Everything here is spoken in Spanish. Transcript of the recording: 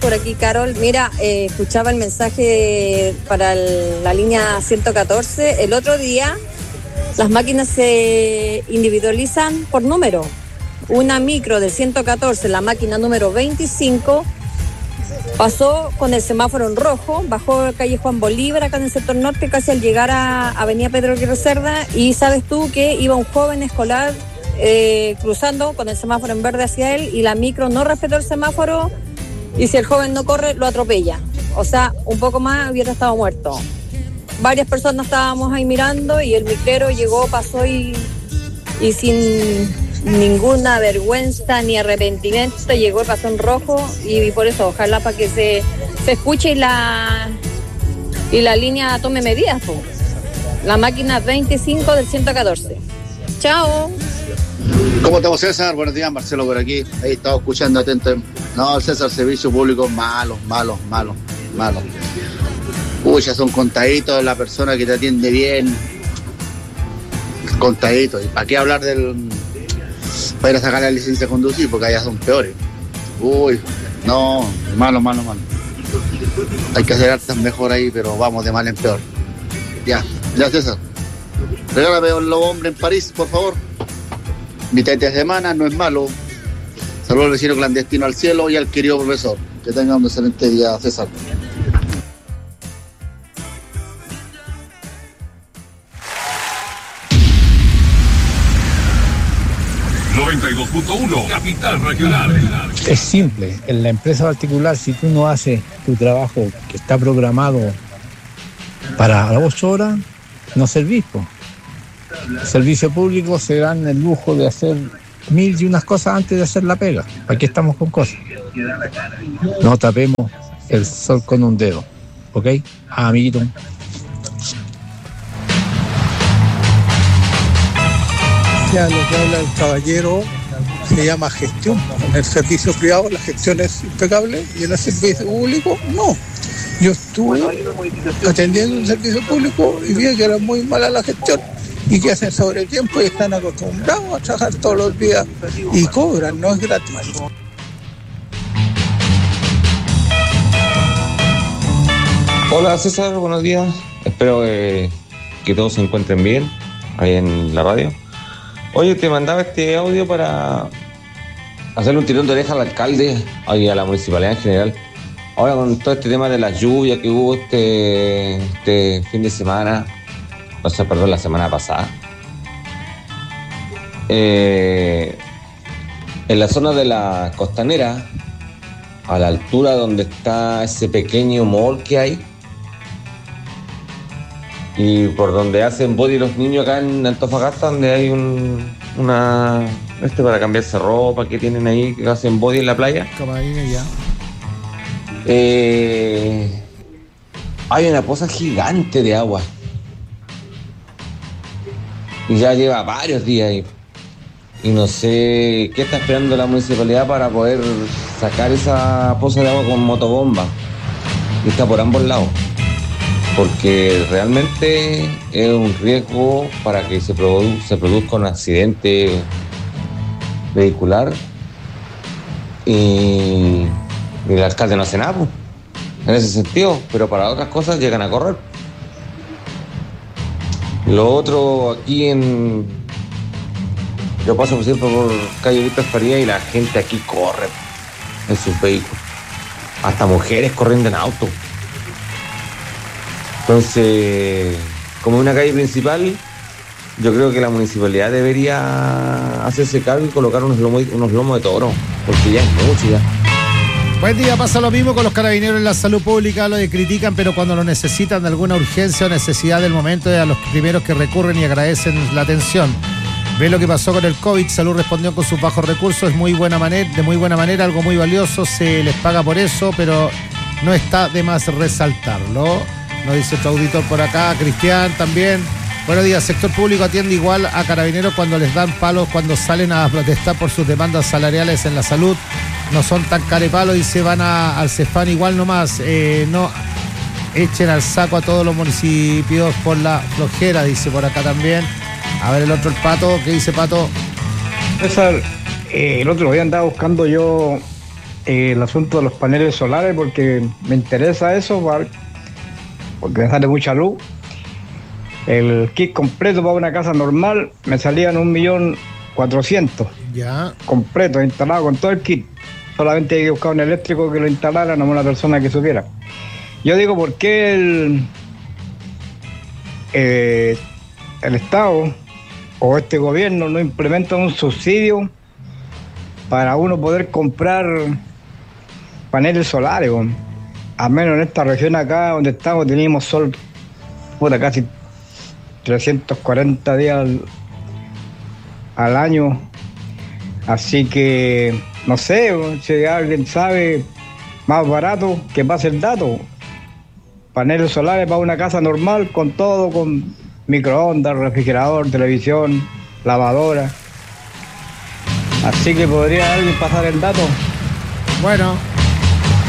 por aquí Carol. Mira, escuchaba el mensaje para la línea 114. El otro día las máquinas se individualizan por número. Una micro del 114, la máquina número 25, pasó con el semáforo en rojo, bajó calle Juan Bolívar, acá en el sector norte, casi al llegar a Avenida Pedro Aguirre Cerda, y sabes tú que iba un joven escolar cruzando con el semáforo en verde hacia él, y la micro no respetó el semáforo, y si el joven no corre, lo atropella. O sea, un poco más hubiera estado muerto. Varias personas estábamos ahí mirando, y el micrero llegó, pasó y sin ninguna vergüenza ni arrepentimiento llegó y pasó en rojo, y por eso ojalá para que se escuche y la línea tome medidas, po. La máquina 25 del 114. Chao. ¿Cómo estamos, César? Buenos días, Marcelo por aquí. Ahí estaba escuchando atento. No, César, servicio público malo. Uy, ya son contaditos la persona que te atiende bien. Contaditos. ¿Y para qué hablar para ir a sacar la licencia de conducir? Porque allá son peores. Uy, no, malo. Hay que hacer hartas mejor ahí, pero vamos de mal en peor. Ya, César. Regálame un lobo hombre en París, por favor. Mitad de semana, no es malo. Saludos al vecino clandestino al cielo y al querido profesor. Que tengan un excelente día, César. Capital Regional. Es simple, en la empresa particular, si tú no haces tu trabajo que está programado para las 8 horas, no servís, po. Servicio público se dan el lujo de hacer 1001 cosas antes de hacer la pega. Aquí estamos con cosas. No tapemos el sol con un dedo, ¿ok? Amiguito. Ya lo que habla el caballero se llama gestión. En el servicio privado la gestión es impecable y en el servicio público no. Yo estuve atendiendo un servicio público y vi que era muy mala la gestión y que hacen sobre el tiempo y están acostumbrados a trabajar todos los días y cobran, no es gratis. Hola César, buenos días. Espero que todos se encuentren bien ahí en la radio. Oye, te mandaba este audio para hacerle un tirón de oreja al alcalde y a la municipalidad en general. Ahora con todo este tema de las lluvias que hubo este fin de semana, la semana pasada. En la zona de la costanera, a la altura donde está ese pequeño mall que hay, y por donde hacen body los niños acá en Antofagasta, donde hay para cambiarse ropa que tienen ahí, que hacen body en la playa. Hay una poza gigante de agua y ya lleva varios días ahí, y no sé qué está esperando la municipalidad para poder sacar esa poza de agua con motobomba, y está por ambos lados, porque realmente es un riesgo para que se produzca un accidente vehicular, y el alcalde no hace nada, pues, en ese sentido, pero para otras cosas llegan a correr. Lo otro, aquí yo paso siempre por calle Víctor Faría y la gente aquí corre en sus vehículos, hasta mujeres corriendo en auto. Entonces, como una calle principal, yo creo que la municipalidad debería hacerse cargo y colocar unos lomos de toro, porque ya es mucho ya. Buen día, pasa lo mismo con los carabineros en la salud pública, lo critican, pero cuando lo necesitan de alguna urgencia o necesidad del momento, es a los primeros que recurren y agradecen la atención. Ve lo que pasó con el COVID, Salud respondió con sus bajos recursos, de muy buena manera, algo muy valioso, se les paga por eso, pero no está de más resaltarlo. Nos dice tu auditor por acá, Cristian también. Buenos días, sector público atiende igual a carabineros cuando les dan palos, cuando salen a protestar por sus demandas salariales en la salud. No son tan carepalos y se van al CEFAN igual nomás. No echen al saco a todos los municipios por la flojera, dice por acá también. A ver el otro, el Pato, ¿qué dice Pato? César, el otro día andaba buscando yo el asunto de los paneles solares porque me interesa eso, porque me sale mucha luz. El kit completo para una casa normal me salían 1.400.000. Ya. Completo, instalado con todo el kit. Solamente hay que buscar un eléctrico que lo instalara, no una persona que supiera. Yo digo, ¿por qué el Estado o este gobierno no implementa un subsidio para uno poder comprar paneles solares? Al menos en esta región acá donde estamos teníamos sol casi 340 días al año. Así que no sé, si alguien sabe más barato, que pase el dato. Paneles solares para una casa normal, con todo, con microondas, refrigerador, televisión, lavadora. Así que podría alguien pasar el dato. Bueno,